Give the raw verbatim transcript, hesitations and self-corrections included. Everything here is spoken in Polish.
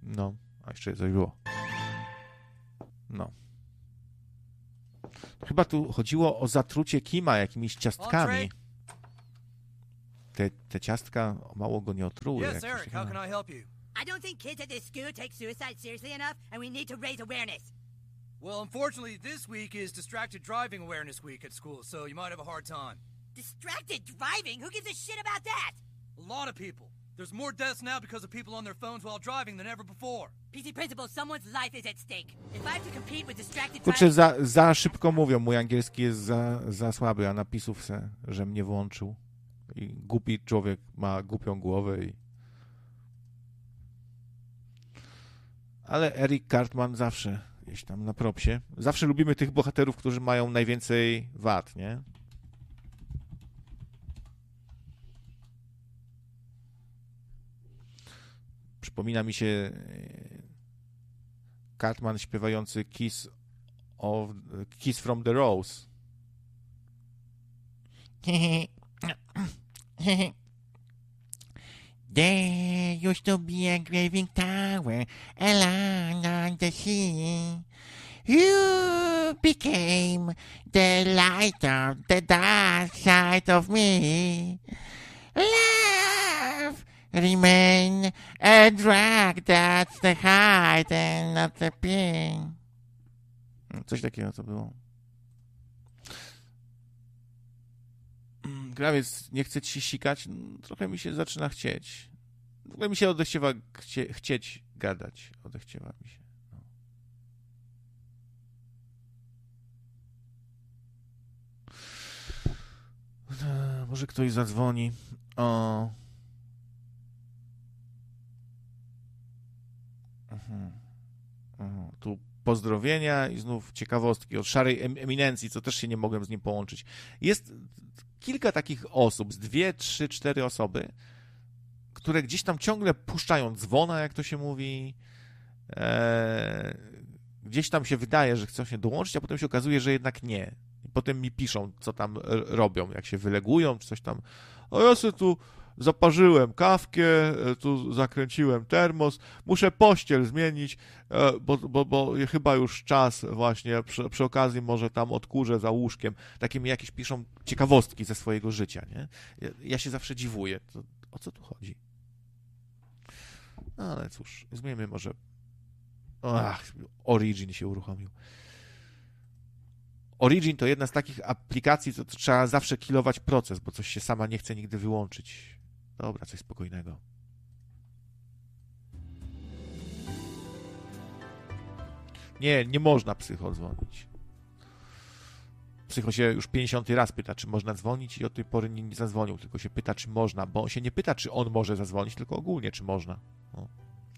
No, a jeszcze coś było. No. Chyba tu chodziło o zatrucie Kima jakimiś ciastkami. Te, te ciastka mało go nie otruły. Yes, Eric, how can I help you? I don't think kids at this school take suicide seriously enough, and we need to raise awareness. Well, unfortunately, this week is Distracted Driving Awareness Week at school, so you might have a hard time. Distracted driving? Who gives a shit about that? A lot of people. There's more deaths now because of people on their phones while driving than ever before. P C Principal, someone's life is at stake. If I have to compete with distracted Kurczę, driving... za, za szybko mówią. Mój angielski jest za, za słaby, a napisów se, że mnie włączył. I głupi człowiek ma głupią głowę i... Ale Eric Cartman zawsze gdzieś tam na propsie. Zawsze lubimy tych bohaterów, którzy mają najwięcej wad, nie? Przypomina mi się Cartman śpiewający Kiss of Kiss from the Rose. There used to be a graving tower along on the sea. You became the light of the dark side of me. Love remain a drag that's the heart and not the pain. Coś takiego to było. Grawiec, nie chce ci się sikać? No, trochę mi się zaczyna chcieć. W ogóle mi się odechciewa chcie, chcieć gadać. Odechciewa mi się. No. No, może ktoś zadzwoni. O. Mhm. Mhm. Tu pozdrowienia i znów ciekawostki od szarej eminencji, co też się nie mogłem z nim połączyć. Jest kilka takich osób, z dwie, trzy, cztery osoby, które gdzieś tam ciągle puszczają dzwona, jak to się mówi. Eee, gdzieś tam się wydaje, że chcą się dołączyć, a potem się okazuje, że jednak nie. I potem mi piszą, co tam robią, jak się wylegują, czy coś tam. O, ja sobie tu zaparzyłem kawkę, tu zakręciłem termos, muszę pościel zmienić, bo, bo, bo chyba już czas właśnie, przy, przy okazji może tam odkurzę za łóżkiem. Takie mi jakieś piszą ciekawostki ze swojego życia, nie? Ja, ja się zawsze dziwuję. To, o co tu chodzi? No, ale cóż, zmieńmy może... Ach, Origin się uruchomił. Origin to jedna z takich aplikacji, co to trzeba zawsze killować proces, bo coś się sama nie chce nigdy wyłączyć. Dobra, coś spokojnego. Nie, nie można psycho dzwonić. Psycho się już pięćdziesiąty raz pyta, czy można dzwonić i od tej pory nie, nie zadzwonił, tylko się pyta, czy można, bo on się nie pyta, czy on może zadzwonić, tylko ogólnie, czy można. No.